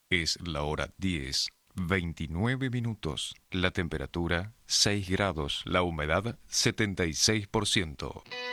Es la hora 10:29. La temperatura 6 grados. La humedad 76%.